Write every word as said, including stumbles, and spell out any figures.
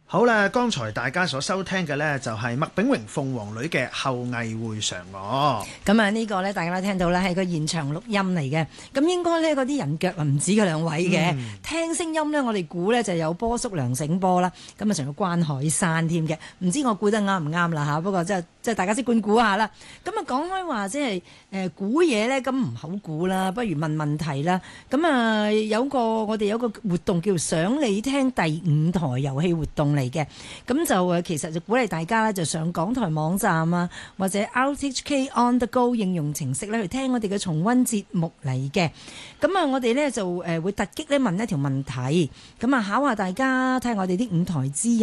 好啦，剛才大家所收聽嘅呢，就係麥炳榮鳳凰女嘅後羿會嫦娥。 咁啊呢個呢，大家都聽到啦，係個現場錄音嚟嘅。咁應該呢，嗰啲人腳啊唔止嗰兩位嘅。嗯、聽聲音呢，我哋估呢就有波叔梁醒波啦。咁啊仲有關海山添嘅。唔知我估得啱唔啱啦嚇。不過即係即係大家即管估下啦。咁啊講開話即係誒估嘢呢，咁唔好估啦，不如問問題啦。咁啊有個我哋有個活動叫想你聽第五台遊戲活動嚟嘅，咁就誒其實就鼓勵大家咧，就上港台網站啊，或者 R T H K On The Go 應用程式咧去聽我哋嘅重溫節目嚟嘅。咁啊，我哋咧就誒會突擊咧問一條問題，咁啊考下大家睇下我哋啲五台之友